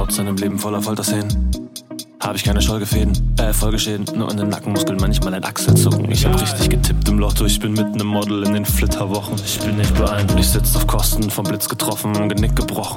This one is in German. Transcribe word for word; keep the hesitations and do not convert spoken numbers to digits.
seinem Leben voller Folterszenen. Hab ich keine Folgefäden, äh, Folgeschäden, nur in den Nackenmuskeln manchmal ein Achselzucken. Ich hab richtig getippt im Lotto, ich bin mit nem Model in den Flitterwochen. Ich bin nicht beeindruckt, ich sitz auf Kosten, vom Blitz getroffen, Genick gebrochen.